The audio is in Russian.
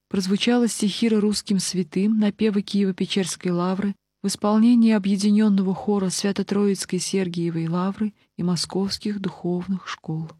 прозвучала стихира русским святым, напевы Киево-Печерской лавры в исполнении объединенного хора Свято-Троицкой Сергиевой лавры и московских духовных школ.